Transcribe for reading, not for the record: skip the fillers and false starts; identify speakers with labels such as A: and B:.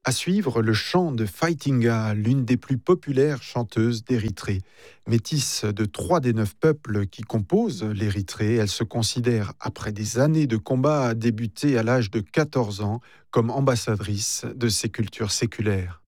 A: À suivre, le chant de Fightinga, l'une des plus populaires chanteuses d'Érythrée. Métisse de 3 des 9 peuples qui composent l'Érythrée, elle se considère, après des années de combat, à débuter à l'âge de 14 ans comme ambassadrice de ces cultures séculaires.